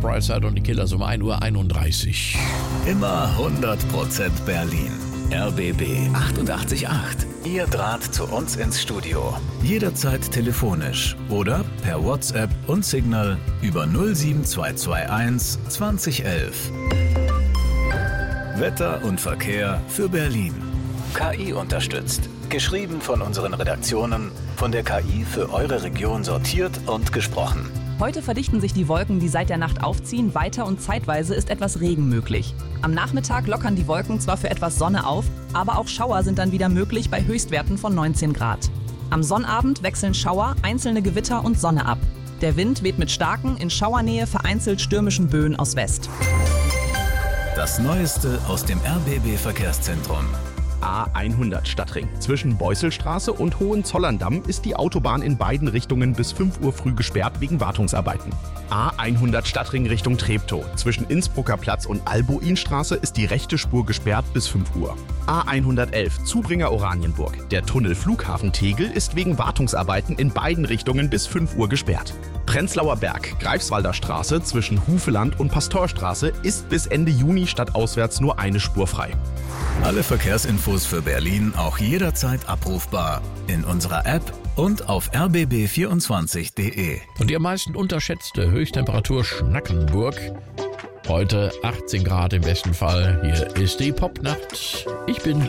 Brightside und die Killers um 1:31 Uhr. Immer 100% Berlin. RBB 88.8. Ihr Draht zu uns ins Studio. Jederzeit telefonisch oder per WhatsApp und Signal über 07221 2011. Wetter und Verkehr für Berlin. KI unterstützt. Geschrieben von unseren Redaktionen, von der KI für eure Region sortiert und gesprochen. Heute verdichten sich die Wolken, die seit der Nacht aufziehen, weiter und zeitweise ist etwas Regen möglich. Am Nachmittag lockern die Wolken zwar für etwas Sonne auf, aber auch Schauer sind dann wieder möglich bei Höchstwerten von 19 Grad. Am Sonnabend wechseln Schauer, einzelne Gewitter und Sonne ab. Der Wind weht mit starken, in Schauernähe vereinzelt stürmischen Böen aus West. Das Neueste aus dem RBB-Verkehrszentrum. A100 Stadtring. Zwischen Beusselstraße und Hohenzollerndamm ist die Autobahn in beiden Richtungen bis 5 Uhr früh gesperrt wegen Wartungsarbeiten. A100 Stadtring Richtung Treptow. Zwischen Innsbrucker Platz und Albuinstraße ist die rechte Spur gesperrt bis 5 Uhr. A111 Zubringer Oranienburg. Der Tunnel Flughafen Tegel ist wegen Wartungsarbeiten in beiden Richtungen bis 5 Uhr gesperrt. Prenzlauer Berg, Greifswalder Straße zwischen Hufeland und Pastorstraße ist bis Ende Juni stadtauswärts nur eine Spur frei. Alle Verkehrsinfos für Berlin auch jederzeit abrufbar in unserer App und auf rbb24.de. Und die am meisten unterschätzte Höchsttemperatur Schnackenburg. Heute 18 Grad im besten Fall. Hier ist die Popnacht. Ich bin